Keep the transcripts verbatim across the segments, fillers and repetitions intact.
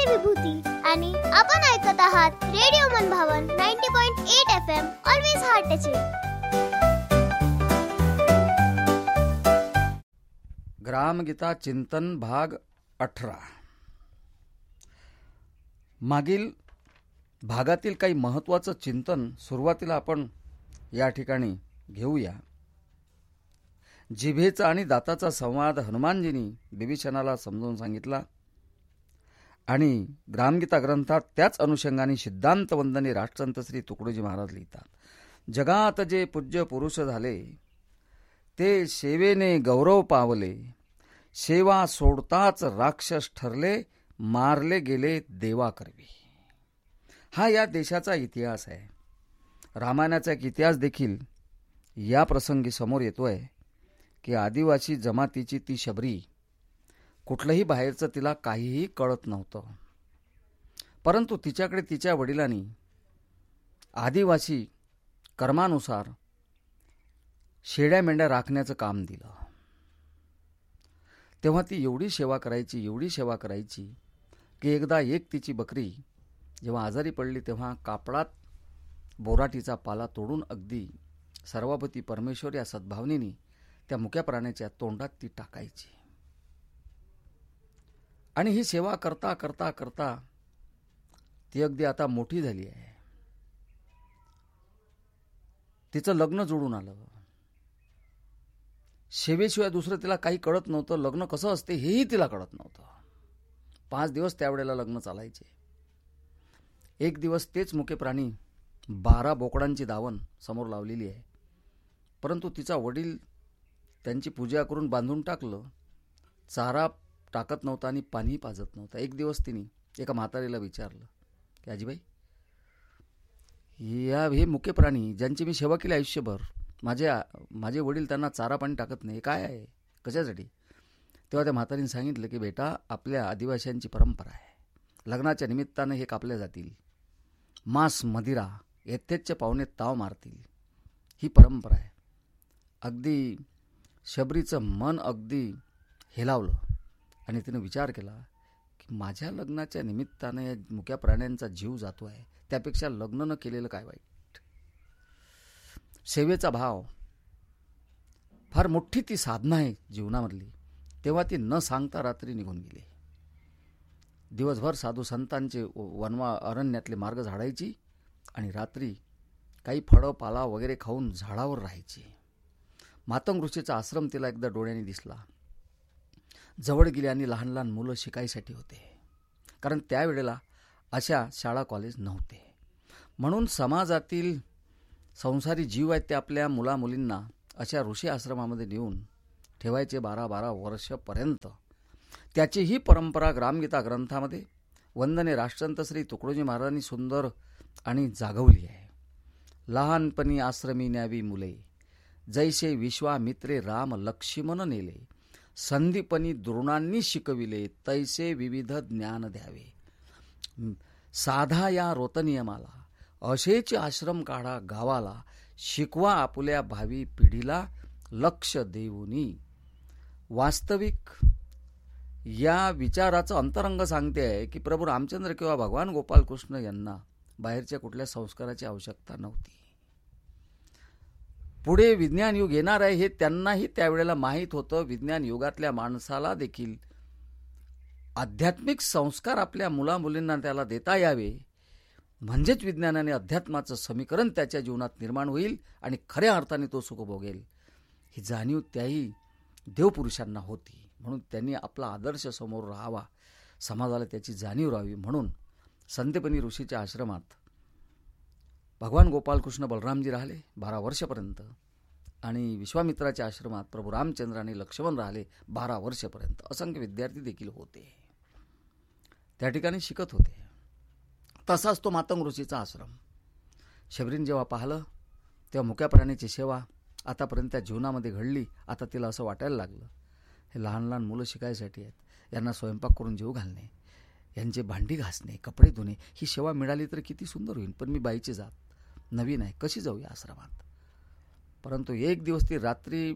मी विभूती आणि आपण ऐकत आहात रेडिओ मनभावन नव्वद पॉइंट आठ F M. Always heart touching. Gramgeeta चिंतन भाग अठरा. मागील भागातील काही महत्त्वाचं चिंतन सुरुवातीला आपण या ठिकाणी घेऊया. जिभेचा आणि दाताचा संवाद हनुमानजींनी बिभीषणाला समजावून सांगितला आणि ग्रामगीता ग्रंथात त्याच अनुषंगाने सिद्धांत वंदने राष्ट्रसंत श्री तुकडोजी महाराज लिहितात. जगात जे पूज्य पुरुष झाले ते सेवेने गौरव पावले, सेवा सोडताच राक्षस ठरले, मारले गेले देवा करवी. हा या देशाचा इतिहास आहे. रामायणाचा एक इतिहास देखील या प्रसंगी समोर येतोय की आदिवासी जमातीची ती शबरी, कुठलंही बाहेरचं तिला काहीही कळत नव्हतं, परंतु तिच्याकडे तिच्या वडिलांनी आदिवासी कर्मानुसार शेड्या मेंढ्या राखण्याचं काम दिलं. तेव्हा ती एवढी सेवा करायची एवढी सेवा करायची की एकदा एक तिची बकरी जेव्हा आजारी पडली तेव्हा कापडात बोराटीचा पाला तोडून अगदी सर्वापती परमेश्वर या सद्भावनेने त्या मुक्या प्राण्याच्या तोंडात ती टाकायची. आणि ही सेवा करता करता करता ती अगदी आता मोठी झाली आहे. तिचं लग्न जोडून आलं. सेवेशिवाय दुसरं तिला काही कळत नव्हतं. लग्न कसं असते हेही तिला कळत नव्हतं. पाच दिवस त्यावेळेला लग्न चालायचे. एक दिवस तेच मुके प्राणी बारा बोकडांची दावण समोर लावलेली आहे, परंतु तिचा वडील त्यांची पूजा करून बांधून टाकलं. चारा टाकत नव्हता आणि पाणी पाजत नव्हता. एक दिवस तिने एका म्हातारीला विचारलं की आजीबाई, या हे मुके प्राणी ज्यांची मी सेवा केली आयुष्यभर, माझे माझे वडील त्यांना चारा पाणी टाकत नाही, काय आहे, कशासाठी? तेव्हा त्या म्हातारीने सांगितलं की बेटा, आपल्या आदिवासींची परंपरा आहे. लग्नाच्या निमित्तानं हे कापले जातील. मांस मदिरा येथेचे पाहुणे ताव मारतील. ही परंपरा आहे. अगदी शबरीचं मन अगदी हेलावलं आणि तिने विचार केला की माझ्या लग्नाच्या निमित्तानं या मुक्या प्राण्यांचा जीव जातो आहे, त्यापेक्षा लग्न न केलेलं काय वाईट. सेवेचा भाव फार मोठी ती साधना आहे जीवनामधली. तेव्हा ती न सांगता रात्री निघून गेली. दिवसभर साधू संतांचे वनवा अरण्यातले मार्ग झाडायची आणि रात्री काही फळं पाला वगैरे खाऊन झाडावर राहायची. मातंग ऋषीचा आश्रम तिला एकदा डोळ्याने दिसला. जवळ गेली आणि लहान लहान मुलं शिकायसाठी होते, कारण त्यावेळेला अशा शाळा कॉलेज नव्हते. म्हणून समाजातील संसारी जीव आहेत ते आपल्या मुलामुलींना अशा ऋषी आश्रमामध्ये नेऊन ठेवायचे बारा बारा वर्षपर्यंत. त्याची ही परंपरा ग्रामगीता ग्रंथामध्ये वंदने राष्ट्रसंत श्री तुकडोजी महाराजांनी सुंदर आणि जागवली आहे. लहानपणी आश्रमी न्यावी मुले, जैसे विश्वामित्रे राम लक्ष्मण नेले, संधीपणी द्रोणांनी शिकविले, तैसे विविध ज्ञान द्यावे. साधा या रोतनियमाला, असेच आश्रम काढा गावाला, शिकवा आपुल्या भावी पिढीला लक्ष देऊनी. वास्तविक या विचाराचं अंतरंग सांगते आहे की प्रभू रामचंद्र किंवा भगवान गोपालकृष्ण यांना बाहेरच्या कुठल्या संस्काराची आवश्यकता नव्हती. पुढे विज्ञान युग येणार आहे हे त्यांनाही त्यावेळेला माहीत होतं. विज्ञान युगातल्या माणसाला देखील आध्यात्मिक संस्कार आपल्या मुलामुलींना त्याला देता यावे, म्हणजेच विज्ञानाने अध्यात्माचं समीकरण त्याच्या जीवनात निर्माण होईल आणि खऱ्या अर्थाने तो सुख भोगेल. ही जाणीव त्याही देवपुरुषांना होती. म्हणून त्यांनी आपला आदर्श समोर राहावा, समाजाला त्याची जाणीव राहावी. म्हणून संतपणी ऋषीच्या आश्रमात भगवान गोपालकृष्ण बलरामजी राहिले बारा वर्षपर्यंत आणि विश्वामित्राच्या आश्रमात प्रभू रामचंद्र आणि लक्ष्मण राहिले बारा वर्षपर्यंत. असंख्य विद्यार्थी देखील होते, त्या ठिकाणी शिकत होते. तसाच तो मातंग ऋषीचा आश्रम. शबरीने जेव्हा पाहिलं तेव्हा मुक्या प्राण्याची सेवा आतापर्यंत त्या जीवनामध्ये घडली. आता तिला असं वाटायला लागलं, हे लहान लहान मुलं शिकायसाठी आहेत, यांना स्वयंपाक करून जेव घालणे, यांचे भांडी घासणे, कपडे धुणे, ही सेवा मिळाली तर किती सुंदर होईल. पण मी बाईची जात नवीन आहे, कशी जाऊया आश्रमात. परंतु एक दिवस ती रात्री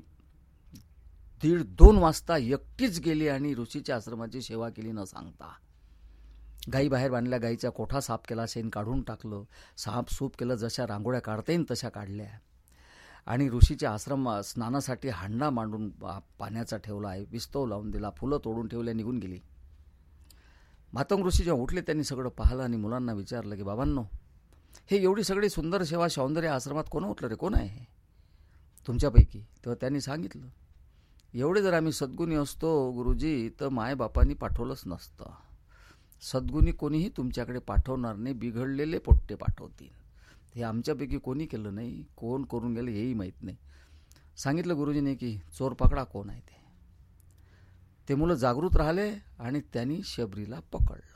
दीड दोन वाजता एकटीच गेली आणि ऋषीच्या आश्रमाची सेवा केली न सांगता. गाई बाहेर बांधल्या, गाईचा कोठा साफ केला, शेण काढून टाकलं, साफ सूप केलं, जशा रांगोळ्या काढता येईन तशा काढल्या. आणि ऋषीच्या आश्रम स्नानासाठी हांडा मांडून पाण्याचा ठेवला आहे, विस्तव लावून दिला, फुलं तोडून ठेवल्या, निघून गेली. मातंग ऋषी जेव्हा उठले त्यांनी सगळं पाहिलं आणि मुलांना विचारलं की बाबांनो, हे एवढी सगळी सुंदर सेवा सौंदर्य आश्रमात कोण उठलं रे, कोण आहे तुमच्यापैकी? तेव्हा त्यांनी सांगितलं, एवढे जर आम्ही सद्गुणी असतो गुरुजी तर मायबापांनी पाठवलंच नसतं. सद्गुणी कोणीही तुमच्याकडे पाठवणार नाही, बिघडलेले पोट्टे पाठवतील. हे आमच्यापैकी कोणी केलं नाही, कोण करून गेलं हेही माहीत नाही. सांगितलं गुरुजीने की चोर पकडा कोण आहे ते. ते मुलं जागृत राहिले आणि त्यांनी शबरीला पकडलं.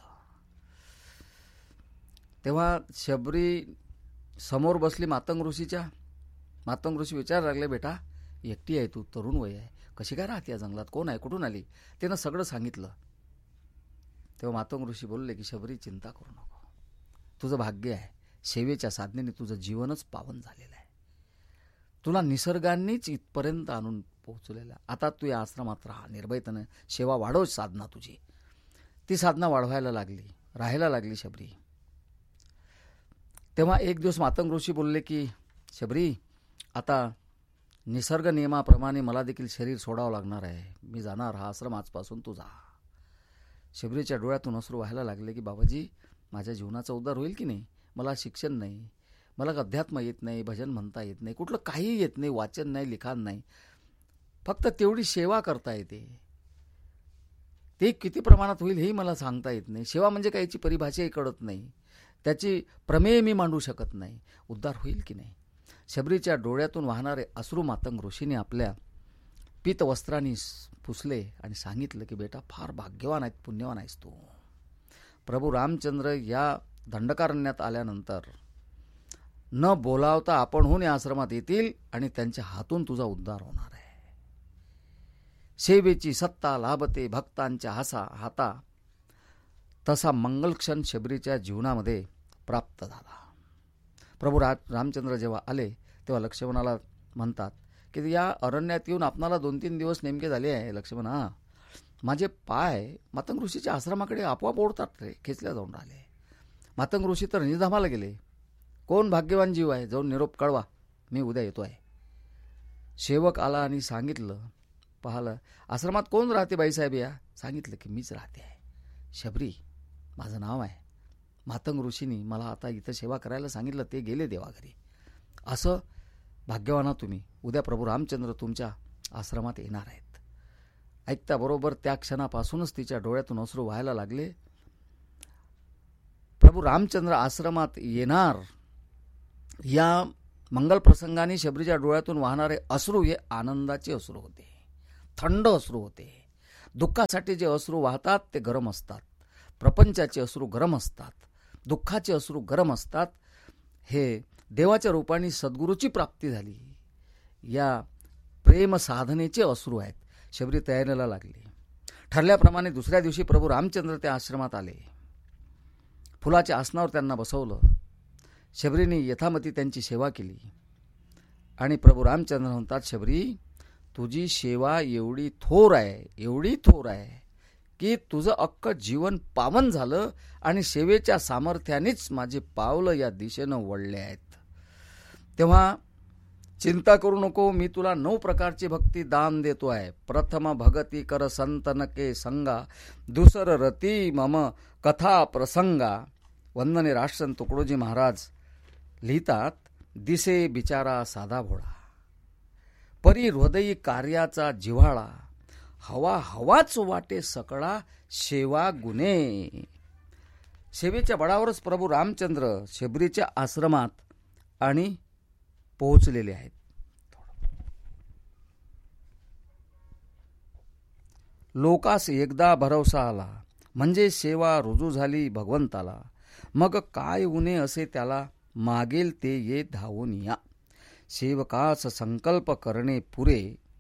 तेव्हा शबरी समोर बसली मातंग ऋषीच्या. मातंग ऋषी विचार लागले, बेटा एकटी आहे तू, तरुण वय आहे, कशी काय राहते या जंगलात, कोण आहे, कुठून आली? त्यानं सगळं सांगितलं. तेव्हा मातंग ऋषी बोलले की शबरी चिंता करू नको, तुझं भाग्य आहे, सेवेच्या साधनेने तुझं जीवनच पावन झालेलं आहे. तुला निसर्गानेच इथपर्यंत आणून पोहोचलेला. आता तू या आश्रमात राहा, निर्भयतेने सेवा वाढव. साधना तुझी ती साधना वाढवायला लागली, राहायला लागली शबरी. तेव्हा एक दिवस मातंग ऋषी बोलले की शबरी, आता निसर्ग नियमाप्रमाणे मला देखील शरीर सोडावं लागणार आहे, मी जाणार, हा आश्रम आजपासून तू जा. शबरीच्या डोळ्यातून अश्रू व्हायला लागले की बाबाजी, माझ्या जीवनाचा उद्धार होईल की नाही? मला शिक्षण नाही, मला अध्यात्म येत नाही, भजन म्हणता येत नाही, कुठलं काही येत नाही, वाचन नाही, लिखाण नाही, फक्त तेवढी सेवा करता येते. ते किती प्रमाणात होईल हेही मला सांगता येत नाही. सेवा म्हणजे काय याची परिभाषाही कळत नाही, त्याची प्रमेय मी मांडू शकत नाही. उद्धार होईल की नाही? शबरीच्या डोळ्यातून वाहणारे अश्रू मातंग ऋषीने आपल्या पीत वस्त्रांनी पुसले आणि सांगितलं की बेटा फार भाग्यवान आहेत, पुण्यवान आहेस तू. प्रभू रामचंद्र या दंडकारण्यात आल्यानंतर न बोलावता आपणहून या आश्रमात येतील आणि त्यांच्या हातून तुझा उद्धार होणार आहे. सेवेची सत्ता लाभते भक्तांच्या हासा हाता, तसा मंगलक्षण शबरीच्या जीवनामध्ये प्राप्त झाला. प्रभू रा रामचंद्र जेव्हा आले तेव्हा लक्ष्मणाला म्हणतात की या अरण्यात येऊन आपणाला दोन तीन दिवस नेमके झाले आहे. लक्ष्मण, हा माझे पाय मातंग ऋषीच्या आश्रमाकडे आपोआप ओढतात रे, खेचल्या जाऊन राहिले. मातंग ऋषी तर निधामाला गेले. कोण भाग्यवान जीव आहे, जाऊन निरोप कळवा, मी उद्या येतो आहे. सेवक आला आणि सांगितलं, पाहिलं आश्रमात कोण राहते बाईसाहेब? या सांगितलं की मीच राहते आहे, शबरी माझं नाव आहे. मातंग ऋषींनी मला आता इथं सेवा करायला सांगितलं, ते गेले देवाघरी. असं भाग्यवाना तुम्ही, उद्या प्रभू रामचंद्र तुमच्या आश्रमात येणार आहेत. ऐकता बरोबर त्या क्षणापासूनच तिच्या डोळ्यातून अश्रू व्हायला लागले. प्रभू रामचंद्र आश्रमात येणार या मंगल प्रसंगाने शबरीच्या डोळ्यातून वाहणारे अश्रू हे आनंदाचे अश्रू होते, थंड अश्रू होते. दुःखासाठी जे अश्रू वाहतात ते गरम असतात, प्रपंचाचे अश्रू गरम असतात, दुःखाचे अश्रू गरम असतात. हे देवाच्या रूपाने सद्गुरूची प्राप्ती झाली या प्रेम साधनेचे अश्रू आहेत. शबरी तयारीला लागली. ठरल्याप्रमाणे दुसऱ्या दिवशी प्रभू रामचंद्र त्या आश्रमात आले. फुलाच्या आसनावर त्यांना बसवलं. शबरीने यथामती त्यांची सेवा केली आणि प्रभू रामचंद्र म्हणतात, शबरी तुझी सेवा एवढी थोर आहे, एवढी थोर आहे की तुझं अख्ख जीवन पावन झालं आणि सेवेच्या सामर्थ्यानेच माझे पावलं या दिशेनं वळले आहेत. तेव्हा चिंता करू नको, मी तुला नऊ प्रकारची भक्ती दान देतो आहे. प्रथम भगती कर संतनके संगा, दुसर रती मम कथा प्रसंगा. वंदने राष्ट्रसंत तुकडोजी महाराज लिहितात, दिसे बिचारा साधा भोळा, परी हृदयी कार्याचा जिव्हाळा, हवा हवाच वाटे सकळा सेवा गुणे. सेवेच्या बळावरच प्रभू रामचंद्र शबरीच्या आश्रमात आणि पोहोचलेले आहेत. लोकास एकदा भरवसा आला, म्हणजे सेवा रुजू झाली भगवंताला. मग काय उणे असे त्याला, मागेल ते ये धावून या. सेवकास संकल्प करणे पुरे,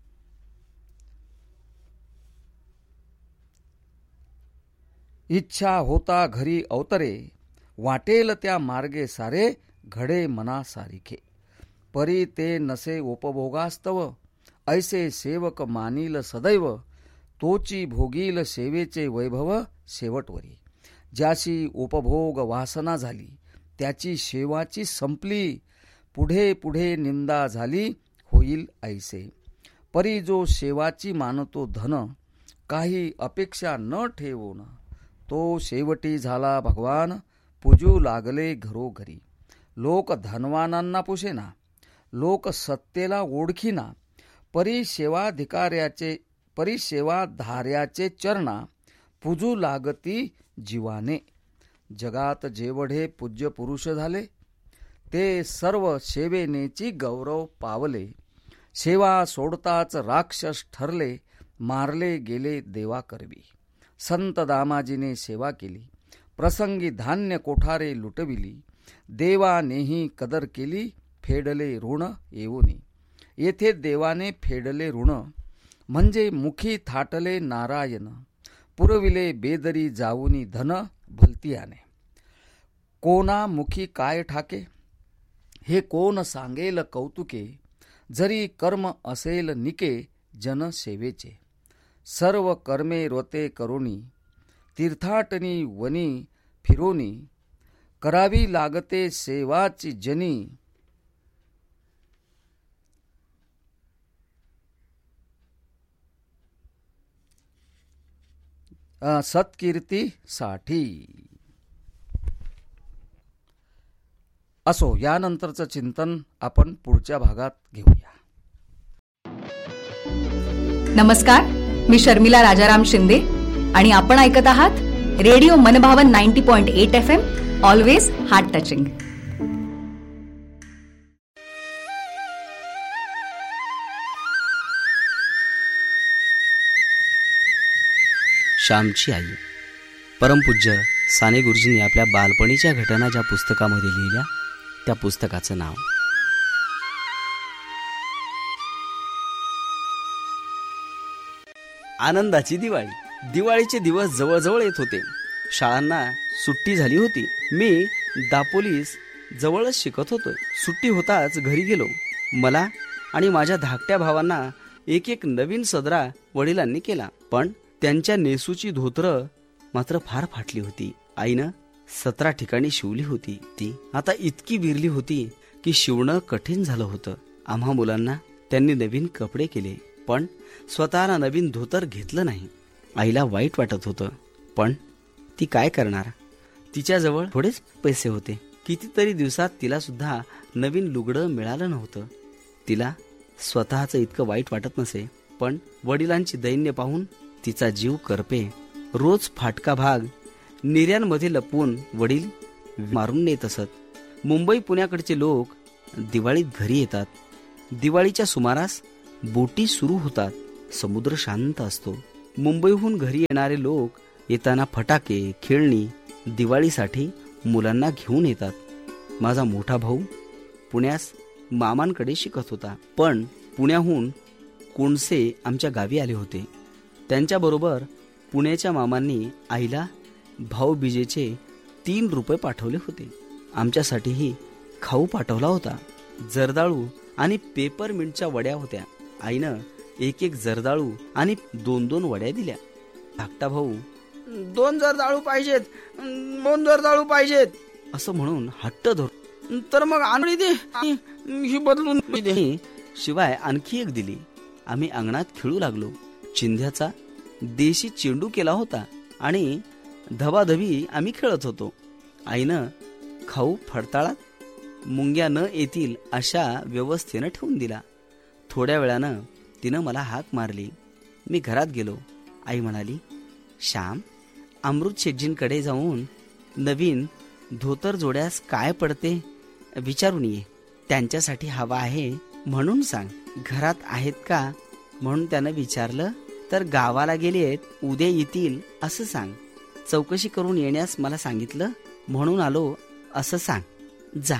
इच्छा होता घरी अवतरे. वाटेल त्या मार्गे सारे, घडे मना सारिखे. परी ते नसे उपभोगास्तव, ऐसे सेवक मानील सदैव. तोची भोगील सेवेचे वैभव शेवटवरी. ज्याशी उपभोग वासना झाली त्याची शेवाची संपली, पुढे पुढे निंदा झाली होईल ऐसे. परी जो शेवाची मानतो धन, काही अपेक्षा न ठेवून, तो शेवटी झाला भगवान, पूजू लागले घरोघरी. लोक धनवानांना पुसेना, लोक सत्तेला ओळखीना, परी सेवाधिकाऱ्याचे परी सेवाधार्याचे चरणा, पूजू लागती जीवाने. जगात जेवढे पूज्य पुरुष झाले, ते सर्व सेवेनेची गौरव पावले. सेवा सोडताच राक्षस ठरले, मारले गेले देवा करवी. संत दामाजीने सेवा केली, प्रसंगी धान्य कोठारे लुटविली. देवानेही कदर केली, फेडले ऋण येऊनी. येथे देवाने फेडले ऋण, म्हणजे मुखी थाटले नारायण. पुरविले बेदरी जाऊनी धन भलतियाने. कोणा मुखी काय ठाके, हे कोण सांगेल कौतुके. जरी कर्म असेल निके जनसेवेचे, सर्व कर्मे रोते करुणी. तीर्थाटनी वनी फिरोनी, करावी लागते सेवाची जनी. सत्कीर्तीसाठी. असो, यानंतरचं चिंतन आपण पुढच्या भागात घेऊया. नमस्कार, मी शर्मिला राजाराम शिंदे आणि आपण ऐकत आहात रेडिओ मनभावन ninety point eight F M, always heart touching. श्यामची आई. परमपूज्य साने गुरुजींनी आपल्या बालपणीच्या घटना ज्या पुस्तकामध्ये लिहिल्या, त्या पुस्तकाचं नाव आनंदाची दिवाळी. दिवाळीचे दिवस जवळजवळ येत होते. शाळांना सुट्टी झाली होती. मी दापोलीस जवळच शिकत होतोय. सुट्टी होताच घरी गेलो. मला आणि माझ्या धाकट्या भावांना एक एक नवीन सदरा वडिलांनी केला, पण त्यांच्या नेसूची धोतरं मात्र फार फाटली होती. आईनं सतरा ठिकाणी शिवली होती. ती आता इतकी विरली होती की शिवणं कठीण झालं होतं. आम्हा मुलांना त्यांनी नवीन कपडे केले, पण स्वतःला नवीन धोतर घेतलं नाही. आईला वाईट वाटत होतं, पण ती काय करणार. तिच्याजवळ थोडेच पैसे होते. कितीतरी दिवसात तिला सुद्धा नवीन लुगडं मिळालं नव्हतं. तिला स्वतःचं इतकं वाईट वाटत नसे, पण वडिलांची दैन्य पाहून तिचा जीव करपे. रोज फाटका भाग निर्यांमध्ये लपवून वडील मारून नेत असत. मुंबई पुण्याकडचे लोक दिवाळीत घरी येतात. दिवाळीच्या सुमारास बोटी सुरू होतात. समुद्र शांत असतो. मुंबईहून घरी येणारे लोक येताना फटाके, खेळणी दिवाळीसाठी मुलांना घेऊन येतात. माझा मोठा भाऊ पुण्यास मामांकडे शिकत होता, पण पुण्याहून कोणसे आमच्या गावी आले होते. त्यांच्याबरोबर पुण्याच्या मामांनी आईला भाऊबीजेचे तीन रुपये पाठवले होते. आमच्यासाठीही खाऊ पाठवला होता. जर्दाळू आणि पेपरमिंटच्या वड्या होत्या. आईनं एक एक जर्दाळू आणि दोन दोन वड्या दिल्या. धाकटा भाऊ दोन जर्दाळू पाहिजेत, दोन जर्दाळू पाहिजेत असं म्हणून हट्ट धर, तर मग आणली दे, ही बदलून दे. शिवाय आणखी एक दिली. आम्ही अंगणात खेळू लागलो. चिंध्याचा देशी चेंडू केला होता आणि धबाधबी आम्ही खेळत होतो. आईनं खाऊ फडताळात मुंग्या न येतील अशा व्यवस्थेनं ठेवून दिला. थोड्या वेळानं तिनं मला हाक मारली. मी घरात गेलो. आई म्हणाली, श्याम, अमृत शेटजींकडे जाऊन नवीन धोतर जोड्यास काय पडते विचारून ये. त्यांच्यासाठी हवा आहे म्हणून सांग. घरात आहेत का म्हणून त्यानं विचारलं तर गावाला गेलेत, उद्या येतील असं सांग. चौकशी करून येण्यास मला सांगितलं म्हणून आलो असं सांग. जा.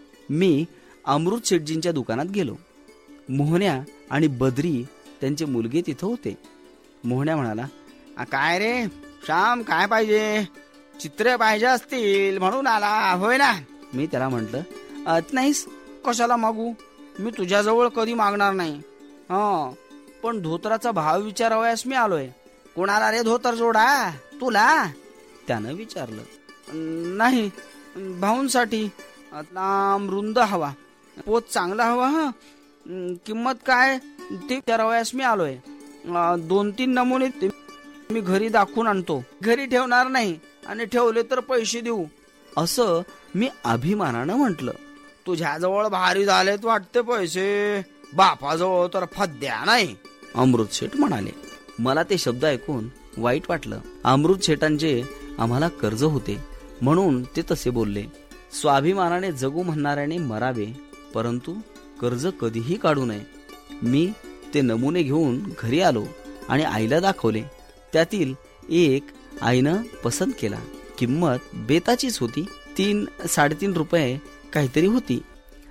मी अमृत शेटजींच्या दुकानात गेलो. मोहन्या आणि बद्री त्यांचे मुलगे तिथं होते. मोहन्या म्हणाला, काय रे श्याम, काय पाहिजे? चित्रे पाहिजे असतील म्हणून आला होय ना? मी त्याला म्हटलं, नाहीस, कशाला मागू, मी तुझ्याजवळ कधी मागणार नाही. हा, पण धोतराचा भाव विचारावयास मी आलोय. कोणाला रे धोतर जोडा? तुला? त्यानं विचारलं. नाही, भाऊंसाठी लांब रुंद हवा, पोत चांगला हवा. हा, किंमत काय ते विचारावयास मी आलोय. दोन तीन नमुने मी घरी दाखवून आणतो. घरी ठेवणार नाही आणि ठेवले तर पैसे देऊ, असं मी अभिमानानं म्हटलं. तुझ्याजवळ भारी झालेत वाटते पैसे, बापाजवळ तर फद्या नाही, अमृत शेठ म्हणाले. मला ते शब्द ऐकून वाईट वाटलं. अमृत शेठांचे आम्हाला कर्ज होते म्हणून ते तसे बोलले. स्वाभिमानाने जगू म्हणणाऱ्याने मरावे, परंतु कर्ज कधीही काढू नये. मी ते नमुने घेऊन घरी आलो आणि आईला दाखवले. त्यातील एक आईनं पसंत केला. किंमत बेताचीच होती, तीन साडेतीन रुपये काहीतरी होती.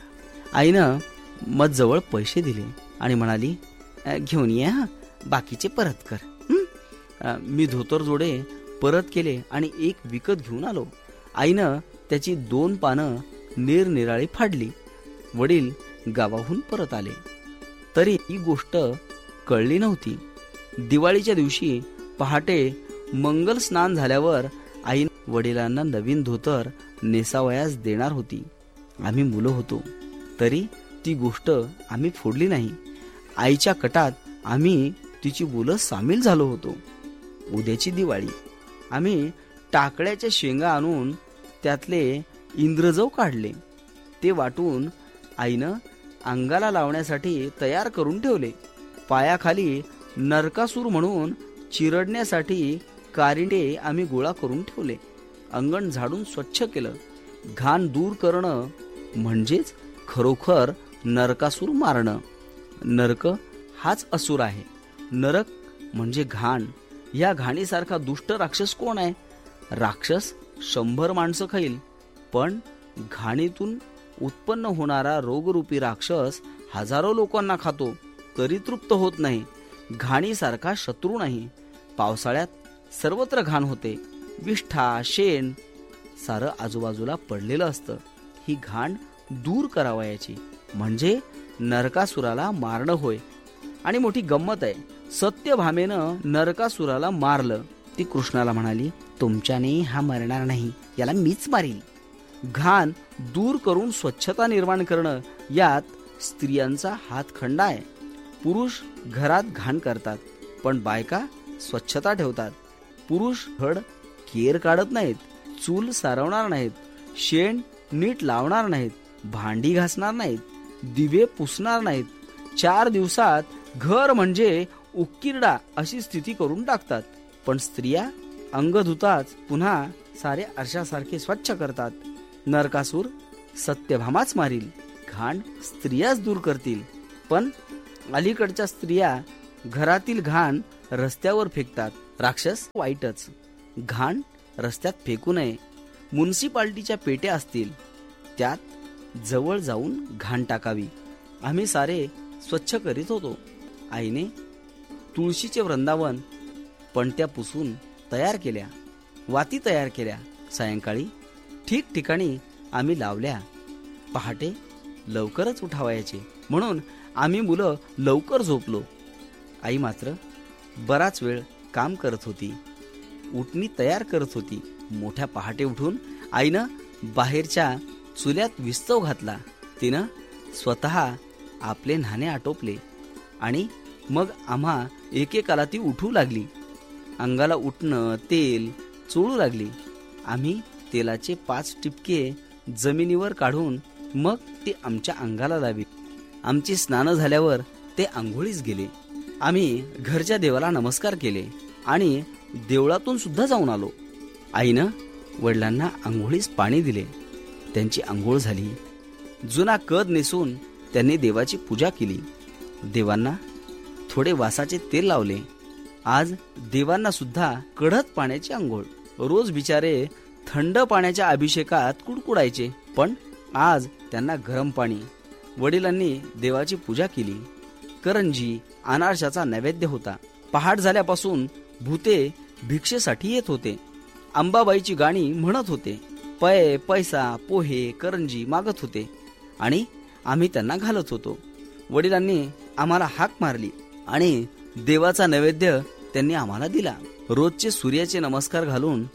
आईनं मजजवळ पैसे दिले आणि म्हणाली, घेऊन ये हा, बाकीचे परत कर. मी धोतर जोडे परत केले आणि एक विकत घेऊन आलो. आईनं त्याची दोन पानं निरनिराळी फाडली. वडील गावाहून परत आले तरी ही गोष्ट कळली नव्हती. दिवाळीच्या दिवशी पहाटे मंगल स्नान झाल्यावर आई वडिलांना नवीन धोतर नेसावयास देणार होती. आम्ही मुलं होतो तरी ती गोष्ट आम्ही फोडली नाही. आईच्या कटात आम्ही तिची मुलं सामील झालो होतो. उद्याची दिवाळी. आम्ही टाकळ्याच्या शेंगा आणून त्यातले इंद्रजव काढले. ते वाटून आईनं अंगाला लावण्यासाठी तयार करून ठेवले. पायाखाली नरकासूर म्हणून चिरडण्यासाठी कारिंडे आम्ही गोळा करून ठेवले. अंगण झाडून स्वच्छ केलं. घाण दूर करणं म्हणजेच खरोखर नरकासूर मारणं. नरक हाच असुर आहे. नरक म्हणजे घाण. या घाणीसारखा दुष्ट राक्षस कोण आहे? राक्षस शंभर माणसं खाईल, पण घाणीतून उत्पन्न होणारा रोगरूपी राक्षस हजारो लोकांना खातो तरी तृप्त होत नाही. घाणीसारखा शत्रू नाही. पावसाळ्यात सर्वत्र घाण होते. विष्ठा, शेण सारं आजूबाजूला पडलेलं असतं. ही घाण दूर करावयाची म्हणजे नरकासुराला मारणं होय. आणि मोठी गंमत आहे, सत्यभामेनं नरकासुराला मारलं. ती कृष्णाला म्हणाली, तुमच्याने हा मरणार नाही, याला मीच मारील. घाण दूर करून स्वच्छता निर्माण करणं यात स्त्रियांचा हातखंडा आहे. पुरुष घरात घाण करतात पण बायका स्वच्छता ठेवतात. पुरुष घड केर काढत नाहीत, चूल सारवणार नाहीत, शेण नीट लावणार नाहीत, भांडी घासणार नाहीत, दिवे पुसणार नाहीत. चार दिवसात घर म्हणजे उक्किरडा अशी स्थिती करून टाकतात. पण स्त्रिया अंग धुताच पुन्हा सारे आरशासारखे स्वच्छ करतात. नरकासूर सत्यभामाच मारील. घाण स्त्रियाच दूर करतील. पण अलीकडच्या स्त्रिया घरातील घाण रस्त्यावर फेकतात. राक्षस वाईटच. घाण रस्त्यात फेकू नये. म्युन्सिपाल्टीच्या पेट्या असतील त्यात जवळ जाऊन घाण टाकावी. आम्ही सारे स्वच्छ करीत होतो. आईने तुळशीचे वृंदावन पणत्या पुसून तयार केल्या. वाती तयार केल्या. सायंकाळी ठिकठिकाणी आम्ही लावल्या. पहाटे लवकरच उठावयाचे म्हणून आम्ही मुलं लवकर झोपलो. आई मात्र बराच वेळ काम करत होती. उटणी तयार करत होती. मोठ्या पहाटे उठून आईनं बाहेरच्या चुल्यात विस्तव घातला. तिनं स्वतः आपले न्हाणे आटोपले आणि मग आम्हा एकेकाला ती उठू लागली. अंगाला उठणं, तेल चोळू लागली. आम्ही तेलाचे पाच टिपके जमिनीवर काढून मग ते आमच्या अंगाला लावी. आमची स्नानं झाल्यावर ते आंघोळीस गेले. आम्ही घरच्या देवाला नमस्कार केले आणि देवळातून सुद्धा जाऊन आलो. आईनं वडिलांना आंघोळीस पाणी दिले. त्यांची आंघोळ झाली. जुना कद नेसून त्यांनी देवाची पूजा केली. देवांना थोडे वासाचे तेल लावले. आज देवांना सुद्धा कडक पाण्याची आंघोळ. रोज बिचारे थंड पाण्याच्या अभिषेकात कुडकुडायचे, पण आज त्यांना गरम पाणी. वडिलांनी देवाची पूजा केली. करंजी, अनारशाचा नैवेद्य होता. पहाट झाल्यापासून भूते भिक्षेसाठी येत होते. अंबाबाईची गाणी म्हणत होते. पै, पैसा, पोहे, करंजी मागत होते आणि आम्ही त्यांना घालत होतो. वडिलांनी आम्हाला हाक मारली आणि देवाचा नैवेद्य त्यांनी आम्हाला दिला. रोजचे सूर्याचे नमस्कार घालून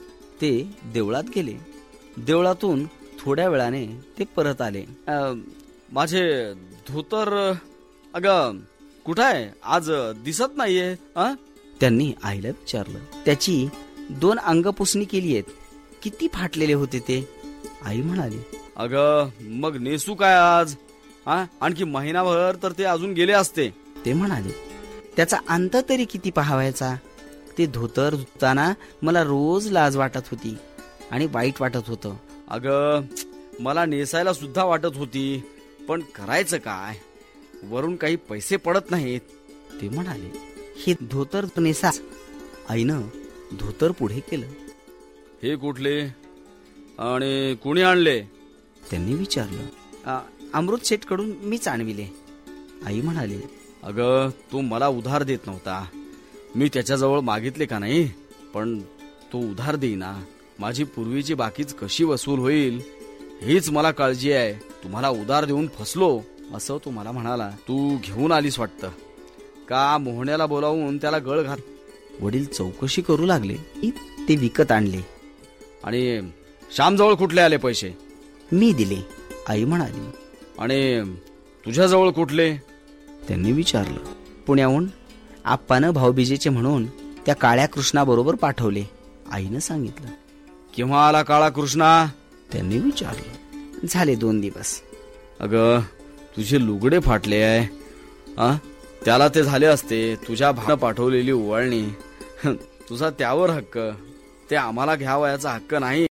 ते देवळात गेले. देवळातून थोड्या वेळाने ते परत आले. अ, माझे धोतर अग कुठं आहे? आज दिसत नाहीये. अ? त्यांनी आईला विचारलं. त्याची दोन अंगपुसणी केली आहेत. किती फाटलेले होते ते. आई म्हणाली, अग मग नेसू काय आज? हा, आणखी महिनाभर तर ते अजून गेले असते. ते म्हणाले, त्याचा अंत तरी किती पाहावायचा. ते धोतर धुताना मला रोज लाज वाटत होती आणि वाईट वाटत होतं. अग मला नेसायला सुद्धा वाटत होती, पण करायचं काय? वरून काही पैसे पडत नाहीत. ते म्हणाले, हे धोतर नेसा. आईनं धोतर पुढे केलं. हे कुठले आणि कुणी आणले? त्यांनी विचारलं. "अ, अमृत शेठ कडून मीच आणविले." आई म्हणाली, अग तू मला उधार देत नव्हता. मी त्याच्याजवळ मागितले का नाही, पण तो उधार देईना. माझी पूर्वीची बाकीच कशी वसूल होईल हीच मला काळजी आहे. तुम्हाला उधार देऊन फसलो असं तू मला म्हणाला. तू घेऊन आलीस वाटतं का? मोहण्याला बोलावून त्याला गळ घात. वडील चौकशी करू लागले. ते विकत आणले. आणि श्यामजवळ कुठले आले पैसे? मी दिले. आई म्हणाली. आणि तुझ्याजवळ कुठले? त्यांनी विचारलं. पुण्याहून आप्पानं भाऊबीजेचे म्हणून त्या काळ्या कृष्णाबरोबर पाठवले. आईनं सांगितलं. केव्हा आला काळा कृष्णा? त्यांनी विचारलं. झाले दोन दिवस. अग तुझे लुगडे फाटले आहे. आ? त्याला ते झाले असते. तुझ्या भावानं पाठवलेली ओवाळणी तुझा त्यावर हक्क, ते आम्हाला घ्यावयाचा हक्क नाही.